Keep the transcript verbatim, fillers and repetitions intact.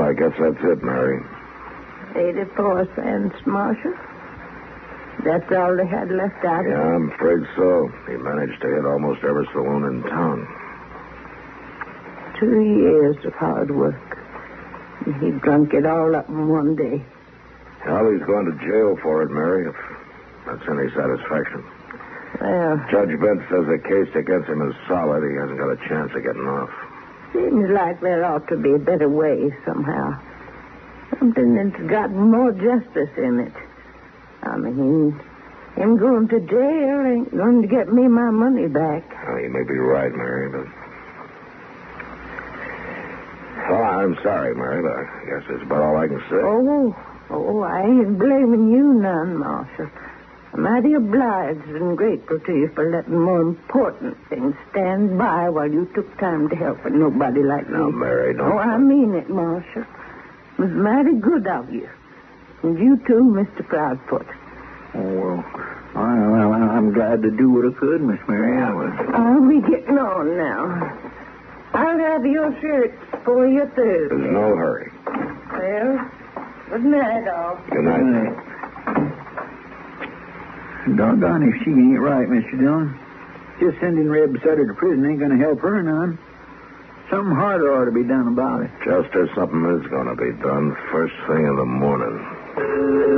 I guess that's it, Mary. eighty-four cents, Marshal. That's all they had left out of Yeah, it? I'm afraid so. He managed to hit almost every saloon in town. Two years of hard work. And he drunk it all up in one day. Well, he's going to jail for it, Mary, if that's any satisfaction. Well, Judge Bent says the case against him is solid. He hasn't got a chance of getting off. seems like there ought to be a better way somehow. Something that's got more justice in it. I mean, him going to jail ain't going to get me my money back. Well, you may be right, Mary, but... Well, I'm sorry, Mary, but I guess that's about all I can say. Oh, oh, I ain't blaming you none, Marshal. I'm mighty obliged and grateful to you for letting more important things stand by while you took time to help nobody like Now, me. Mary, don't... Oh, I mean it, Marshal. It was mighty good of you. And you too, Mister Proudfoot. Oh, well, I, I, I'm glad to do what I could, Miss Mary. I was... I'll be getting on now. I'll have your shirts for you Thursday. There's no hurry. Well, good night, all. Good night. Doggone if she ain't right, Mister Dillon. Just sending Reb Sutter to prison ain't going to help her none. Something harder ought to be done about it. Just as something is going to be done first thing in the morning.